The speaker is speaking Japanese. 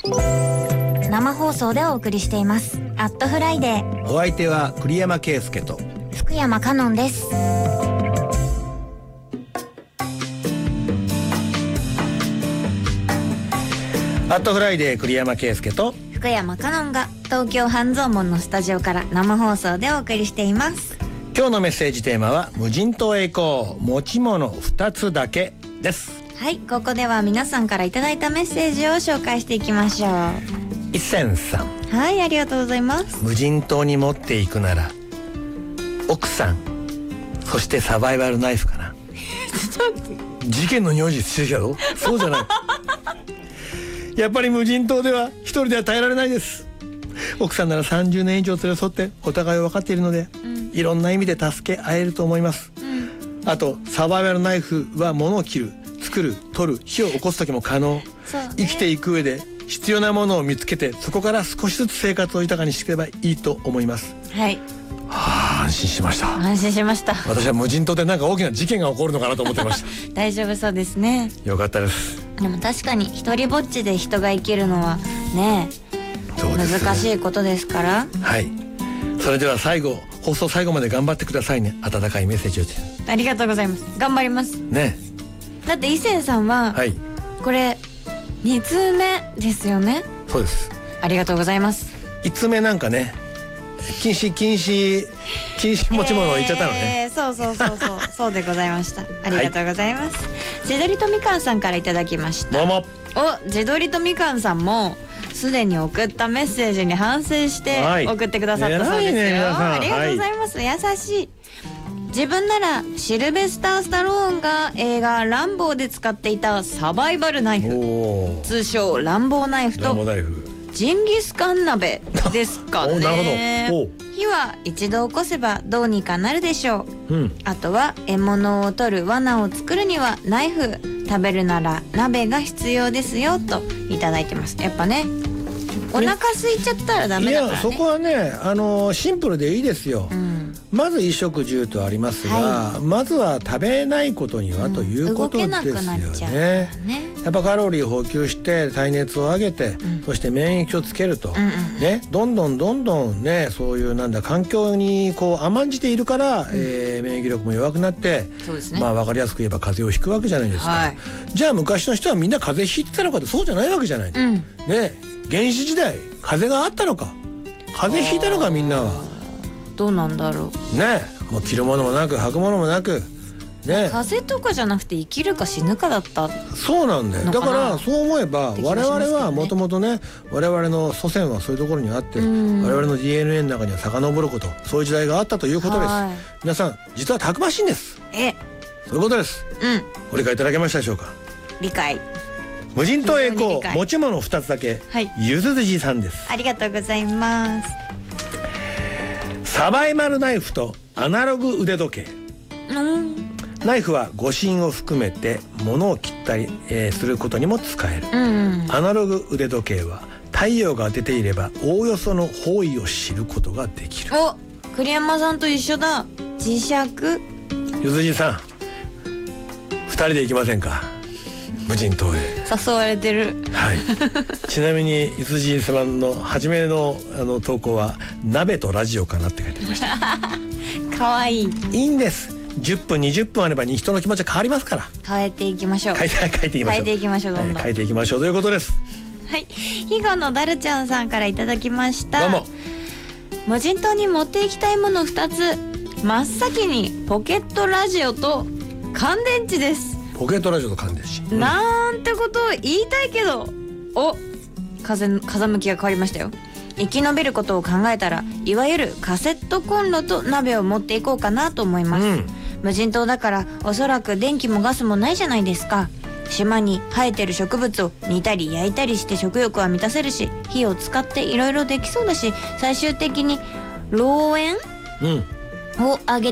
生放送でお送りしていますアットフライデー。 お相手は栗山圭介と福山香音です。 アットフライデー栗山圭介と福山香音が東京半蔵門のスタジオから生放送でお送りしています。 今日のメッセージテーマは無人島へ行こう、持ち物2つだけです。 はい、ここでは皆さんからいただいたメッセージを紹介していきましょう。 一仙さん、 はい、ありがとうございます。 無人島に持っていくなら奥さん、そしてサバイバルナイフかな。事件の匂いしてるけどそうじゃないやっぱり無人島では一人では耐えられないです。奥さんなら30年以上連れ添ってお互いを分かっているので、いろんな意味で助け合えると思います、あとサバイバルナイフは物を切る、作る、取る、火を起こす時も可能、生きていく上で必要なものを見つけてそこから少しずつ生活を豊かにしていけばいいと思います。 はい、 安心しました。 安心しました。 私は無人島でなんか大きな事件が起こるのかなと思ってました大丈夫そうですね。 よかったです。 でも確かに一人ぼっちで人が生きるのはね、難しいことですから。 はい、それでは最後、放送最後まで頑張ってくださいね。温かいメッセージを。 ありがとうございます。頑張りますね。 だって伊勢さんは、はい、これ2通目ですよね。 そうです。 ありがとうございます。 1通目なんかね、禁止持ち物を言っちゃったのね。そうそうでございました。ありがとうございます。自撮りとみかんさんからいただきました。 どうも。 自撮りとみかんさんもすでに送ったメッセージに反省して送ってくださったそうですよ、ありがとうございます。優しい。自分ならシルベスター・スタローンが映画ランボーで使っていたサバイバルナイフ、通称ランボーナイフとジンギスカン鍋ですかね。 なるほど。 火は一度起こせばどうにかなるでしょう、あとは獲物を取る罠を作るにはナイフ、食べるなら鍋が必要ですよといただいてます。やっぱね、お腹空いちゃったらダメだからね。 いや、そこはね、シンプルでいいですよ、まず衣食住とありますが、まずは食べないことにはということですよね。やっぱカロリー補給して体熱を上げて、そして免疫をつけると、ね、どんどんね、そういう環境にこう甘んじているから、免疫力も弱くなって、まあ分かりやすく言えば風邪をひくわけじゃないですか、じゃあ昔の人はみんな風邪ひいてたのかって、そうじゃないわけじゃない、ね、原始時代風邪があったのか、風邪ひいたのか、みんなはどうなんだろうね。もう着るものもなく履くものもなくね、 風邪とかじゃなくて生きるか死ぬかだった。 そうなんだよ。だからそう思えば、我々はもともとね、我々の祖先はそういうところにあって、我々の DNA の中には遡ること、そういう時代があったということです。皆さん実はたくましいんです。そういうことです。ご理解いただけましたでしょうか。 理解。 無人島へ行こう、持ち物2つだけ、ゆずじさんです。 ありがとうございます。 サバイバルナイフとアナログ腕時計。ナイフは護身を含めて物を切ったり、することにも使える、アナログ腕時計は太陽が出ていればおおよその方位を知ることができる。 栗山さんと一緒だ。磁石。 ゆずじさん、2人で行きませんか、無人島へ。 誘われてる。 ちなみにゆずじさんの初めの投稿は鍋とラジオかなって書いてましたかわいい。 いいんです。10分20分あれば人の気持ちは変わりますから、 変えていきましょう。 変えていきましょう。変えていきましょうということです。 はい、肥後のダルちゃんさんからいただきました。 どうも。 無人島に持っていきたいもの2つ。真っ先にポケットラジオと乾電池です。 ポケットラジオと乾電池、 なんてことを言いたいけど、風向きが変わりましたよ。生き延びることを考えたら、いわゆるカセットコンロと鍋を持っていこうかなと思います、無人島だからおそらく電気もガスもないじゃないですか。島に生えてる植物を煮たり焼いたりして食欲は満たせるし、火を使っていろいろできそうだし、最終的に老煙、を上げ